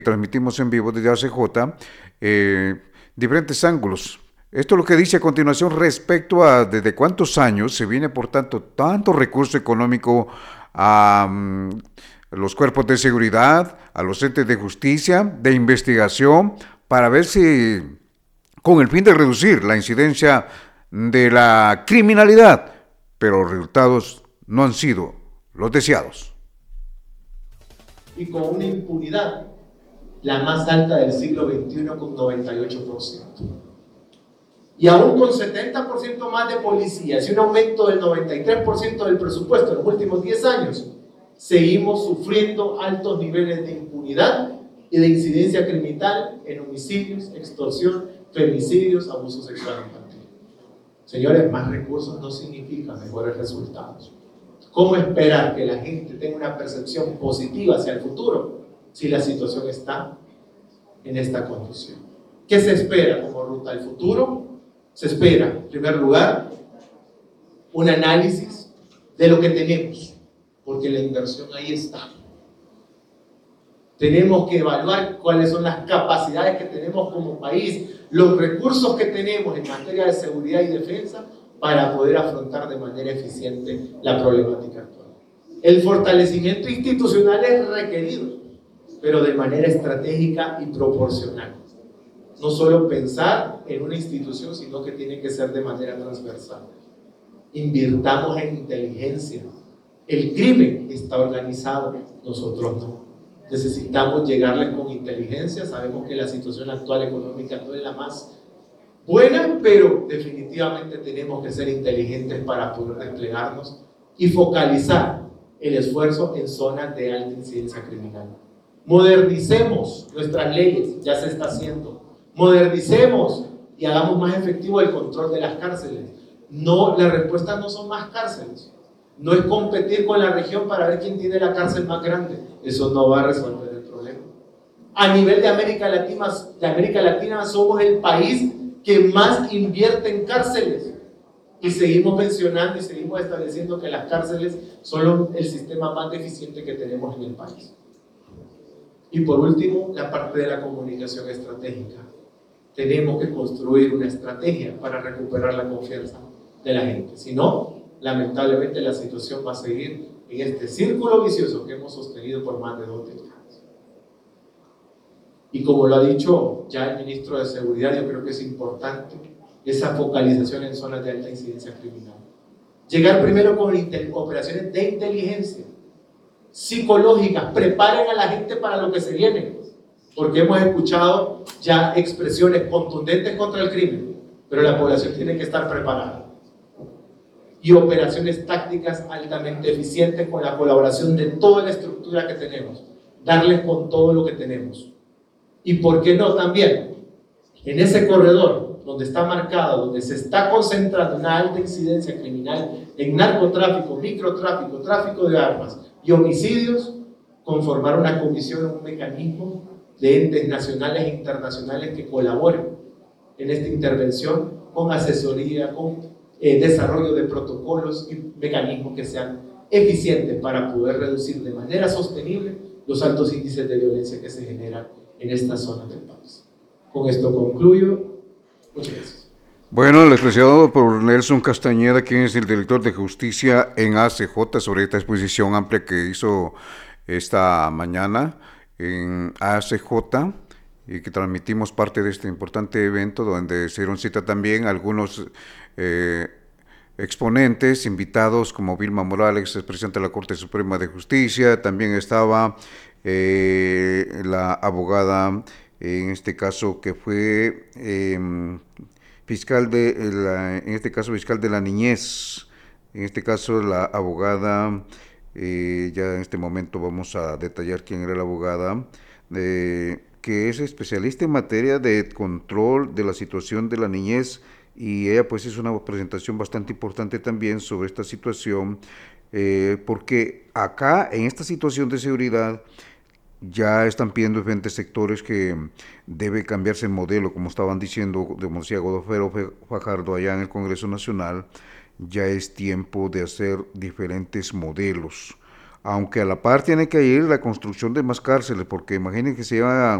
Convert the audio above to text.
Transmitimos en vivo desde ACJ, diferentes ángulos. Esto es lo que dice a continuación respecto a desde cuántos años se viene por tanto recurso económico a los cuerpos de seguridad, a los entes de justicia, de investigación, para ver si, con el fin de reducir la incidencia de la criminalidad, pero los resultados no han sido los deseados. Y con una impunidad la más alta del siglo XXI con 98%. Y aún con 70% más de policías y un aumento del 93% del presupuesto en los últimos 10 años, seguimos sufriendo altos niveles de impunidad y de incidencia criminal en homicidios, extorsión, femicidios, abuso sexual infantil. Señores, más recursos no significa mejores resultados. ¿Cómo esperar que la gente tenga una percepción positiva hacia el futuro si la situación está en esta condición? ¿Qué se espera como ruta al futuro? Se espera, en primer lugar, un análisis de lo que tenemos, porque la inversión ahí está. Tenemos que evaluar cuáles son las capacidades que tenemos como país, los recursos que tenemos en materia de seguridad y defensa para poder afrontar de manera eficiente la problemática actual. El fortalecimiento institucional es requerido, pero de manera estratégica y proporcional. No solo pensar en una institución, sino que tiene que ser de manera transversal. Invirtamos en inteligencia. El crimen está organizado, nosotros no. Necesitamos llegarles con inteligencia. Sabemos que la situación actual económica no es la más buena, pero definitivamente tenemos que ser inteligentes para poder desplegarnos y focalizar el esfuerzo en zonas de alta incidencia criminal. Modernicemos nuestras leyes, ya se está haciendo. Modernicemos y hagamos más efectivo el control de las cárceles. No, la respuesta no son más cárceles. No es competir con la región para ver quién tiene la cárcel más grande. Eso no va a resolver el problema. A nivel de América Latina somos el país que más invierte en cárceles. Y seguimos mencionando y seguimos estableciendo que las cárceles son el sistema más deficiente que tenemos en el país. Y por último, la parte de la comunicación estratégica. Tenemos que construir una estrategia para recuperar la confianza de la gente. Si no, lamentablemente la situación va a seguir en este círculo vicioso que hemos sostenido por más de 2 décadas. Y como lo ha dicho ya el ministro de Seguridad, yo creo que es importante esa focalización en zonas de alta incidencia criminal. Llegar primero con operaciones de inteligencia, psicológicas, preparen a la gente para lo que se viene, porque hemos escuchado ya expresiones contundentes contra el crimen, pero la población tiene que estar preparada. Y operaciones tácticas altamente eficientes con la colaboración de toda la estructura que tenemos, darles con todo lo que tenemos. Y por qué no también, en ese corredor donde está marcado, donde se está concentrando una alta incidencia criminal en narcotráfico, microtráfico, tráfico de armas y homicidios, conformar una comisión, un mecanismo de entes nacionales e internacionales que colaboren en esta intervención con asesoría, con desarrollo de protocolos y mecanismos que sean eficientes para poder reducir de manera sostenible los altos índices de violencia que se generan en estas zonas del país. Con esto concluyo. Muchas gracias. Bueno, el expresado por Nelson Castañeda, quien es el director de justicia en ACJ, sobre esta exposición amplia que hizo esta mañana en ACJ y que transmitimos parte de este importante evento donde se dieron cita también algunos exponentes, invitados como Vilma Morales, presidente de la Corte Suprema de Justicia, también estaba la abogada, en este caso que fue fiscal fiscal de la niñez, en este caso la abogada, ya en este momento vamos a detallar quién era la abogada, que es especialista en materia de control de la situación de la niñez, y ella pues hizo una presentación bastante importante también sobre esta situación, porque acá en esta situación de seguridad ya están pidiendo diferentes sectores que debe cambiarse el modelo, como estaban diciendo, como decía Godofredo Fajardo allá en el Congreso Nacional, ya es tiempo de hacer diferentes modelos. aunque a la par tiene que ir la construcción de más cárceles, porque imaginen que se llevan